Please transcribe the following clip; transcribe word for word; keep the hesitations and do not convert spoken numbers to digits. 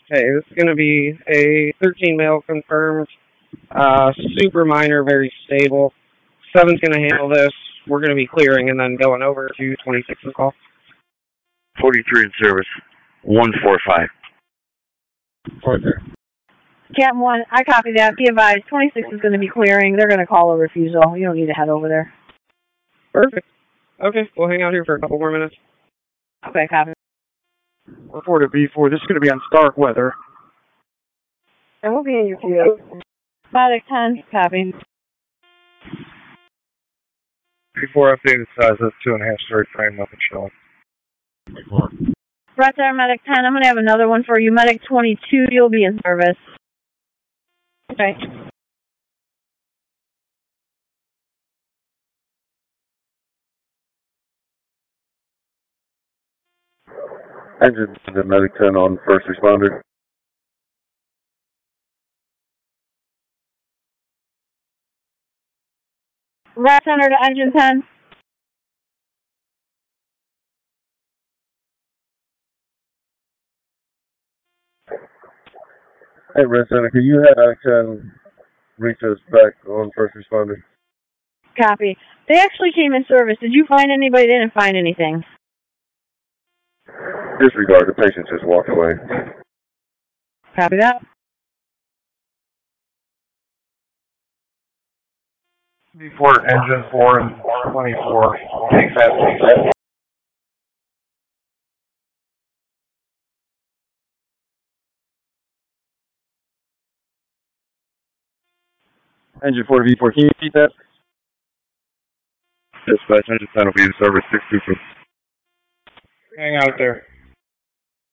Okay, this is going to be a thirteen male confirmed, uh, super minor, very stable. Seven's going to handle this. We're going to be clearing and then going over to twenty-six and call. forty-three in service. one four five. Right there. Captain one, I copy that. Be advised, twenty-six is going to be clearing. They're going to call a refusal. You don't need to head over there. Perfect. Okay, we'll hang out here for a couple more minutes. Okay, copy. Reported B four, this is going to be on Stark weather. And we'll be in your queue. Medic ten, copy. B four updated size, that's two and a half story frame, nothing showing. Right there, Medic ten. I'm going to have another one for you. Medic twenty-two, you'll be in service. Okay. Engine to Medic ten on first responder. Right center to engine ten. Hey, Red Center, can you have Medic ten reach us back on first responder? Copy. They actually came in service. Did you find anybody? They didn't find anything. Disregard, the patient just walked away. Copy that. B four, engine four and twenty-four. Take that, take that. Engine four to B four, can you repeat that? Dispatch, engine ten will be in service six two two. Hang out there.